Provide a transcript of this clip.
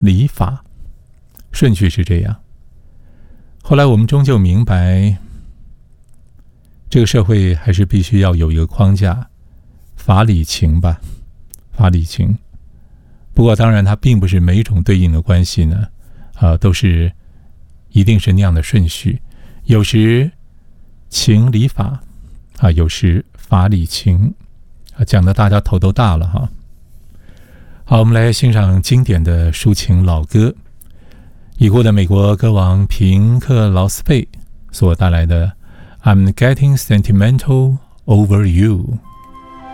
礼法，顺序是这样。后来我们终究明白，这个社会还是必须要有一个框架，法理情吧，法理情。不过当然它并不是每一种对应的关系呢，都是一定是那样的顺序，有时情理法有时法理情，讲得大家头都大了哈。好，我们来欣赏经典的抒情老歌，已故的美国歌王平克劳斯贝所带来的 I'm Getting Sentimental Over You。